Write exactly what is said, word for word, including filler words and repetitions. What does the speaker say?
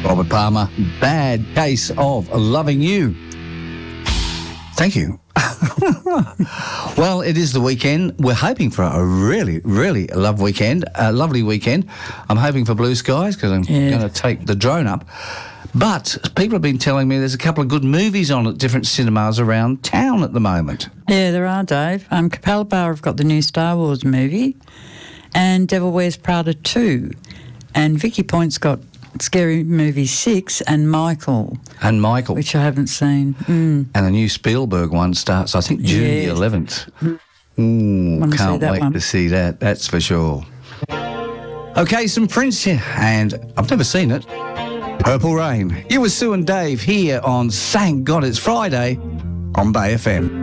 Robert Palmer, Bad Case of Loving You. Thank you. Well, it is the weekend. We're hoping for a really, really love weekend, a lovely weekend. I'm hoping for blue skies because I'm Yeah. going to take the drone up. But people have been telling me there's a couple of good movies on at different cinemas around town at the moment. Yeah, there are, Dave. Um, Capalaba have got the new Star Wars movie and Devil Wears Prada two. And Vicky Point's got Scary Movie six and Michael. And Michael. Which I haven't seen. Mm. And the new Spielberg one starts, I think, June Yeah. the eleventh. Ooh, Wanna see can't that wait one. to see that, that's for sure. Okay, some Prince here, and I've never seen it. Purple Rain. You with Sue and Dave here on Thank God It's Friday on Bay F M.